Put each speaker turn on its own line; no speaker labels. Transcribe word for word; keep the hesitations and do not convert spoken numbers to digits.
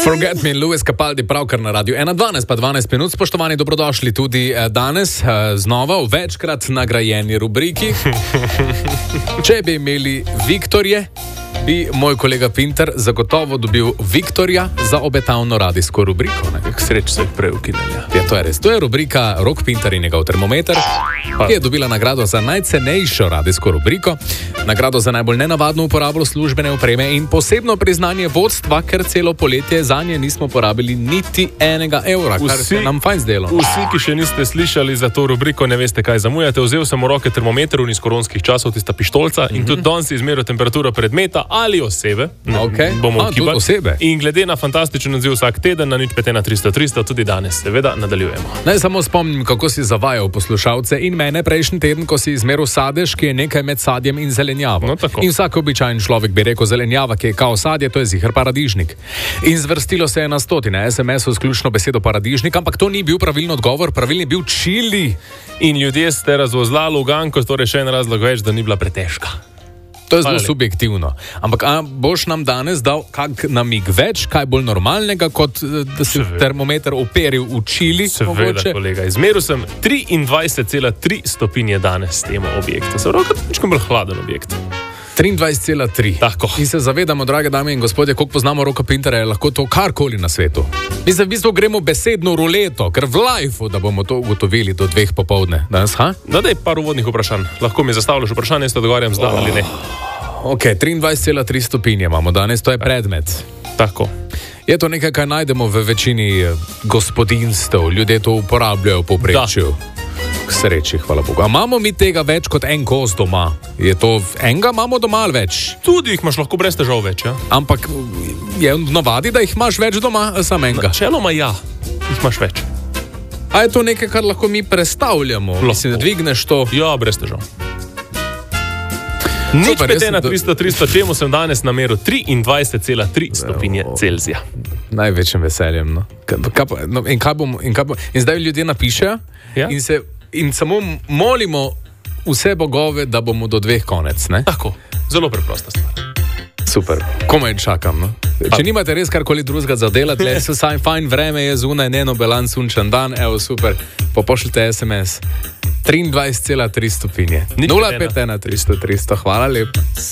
Forget Me, Louis Capaldi, pravkar na radiju ena dvanajst pa dvanajst minut. Spoštovani, dobrodošli tudi danes znova v večkrat nagrajeni rubriki. Če bi imeli Viktorje, bi moj kolega Pinter zagotovo dobil Viktorja za obetavno radijsko rubriko.
K sreči se je prej ukinila.
Ja, to je res. To je rubrika Rok Pinter in njegov termometer, ki je dobila nagrado za najcenejšo radijsko rubriko, nagrado za najbolj nenavadno uporabo službene opreme in posebno priznanje vodstva, ker celo poletje zanje nismo porabili niti enega evra, kar
Vsi-
se nam fajn zdelo.
Vsi, ki še niste slišali za to rubriko, ne veste, kaj zamujate. Vzel sem v roke termometer v koronskih časov, tista pištolca, in tudi danes izmeril temperaturo predmeta ali osebe.
Okej.
Bomo
A, tudi
ukibali.
osebe.
In glede na fantastičen odziv vsak teden na nič pet ena tristo tristo, tudi danes seveda nadaljujemo.
Naj samo spomnim, kako si zavajal poslušalce in mene prejšnji teden, ko si izmeril sadež, ki je nekaj med sadjem in zelenjavo.
No, tako.
In vsak običajen človek bi rekel, zelenjava, ki je kao sadje, to je ziher paradižnik. In zvrstilo se je na stotine es em esov s ključno besedo paradižnik, ampak to ni bil pravilni odgovor, pravilni je bil čili.
In ljudje ste razvozlali uganko, torej še en razlog več, da ni bila pretežka.
To je zelo
Hvala.
subjektivno. Ampak a boš nam danes dal kak namig več, kaj bolj normalnega, kot eh, da si
Seveda.
termometer operil v čili?
Seveda,
mogoče?
kolega. Izmeril sem triindvajset cela tri stopinje danes temu objektu. Se pravi, kot nekaj bolj hladen objekt.
triindvajset cela tri.
Tako.
In se zavedamo, drage dame in gospodje, koliko poznamo Roka Pintera, je lahko to karkoli na svetu. Mi se v bistvu gremo besedno ruleto, ker v lifeu, da bomo to ugotovili do dveh popovdne. Danes, ha?
No, daj par uvodnih vprašanj. Lahko mi zastavljaš vprašanje, jaz te odgovarjam zdaj ali ne.
Ok, triindvajset cela tri stopinje imamo danes, to je predmet.
Tako.
Je to nekaj, kar najdemo v večini eh, gospodinstev, ljudje to uporabljajo v povprečju. K sreči, hvala Bogu. A imamo mi tega več kot en kos doma? Je to enega imamo doma ali več?
Tudi jih imaš lahko brez težav več, ja?
Ampak je v navadi, da jih imaš več doma, ali samo enega.
Načeloma ja, jih imaš več.
A je to nekaj, kar lahko mi prestavljamo?
Lahko.
Mislim, da dvigneš to.
Ja, brez težav. Nič
Super,
pet
jaz sem
ena
do-
tristo tristo, čemu sem danes nameril triindvajset cela tri stopinje Celzija.
Največjim veseljem. No. Kaj, kaj, pa- no, in, kaj bom, in, kaj bom, in zdaj ljudje napišejo
Ja.
in, se, in samo molimo vse bogove, da bomo do dveh konec. Ne?
Tako, zelo preprosta stvar.
Super, komaj čakam. No? Če nimate res karkoli drugega za delati, le se saj fajn vreme je zunaj, eno belan sunčan dan, evo super, popošljite es em es. triindvajset cela tri stopinje.
Nič
nula
pet ena.
pet ena tristo tristo, hvala lepa.